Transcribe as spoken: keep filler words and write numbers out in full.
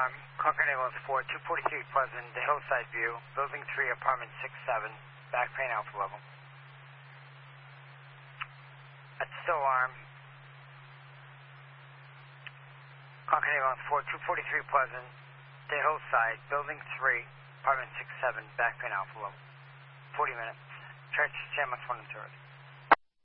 Arm, Concord Ambulance four, two forty-three Pleasant, the Hillside View, Building three, Apartment six seven, back pain alpha level. That's still Arm, Concord Ambulance four, two forty-three Pleasant, the Hillside, Building three, Apartment six seven, back pain alpha level. forty minutes. Church, Jam one and two.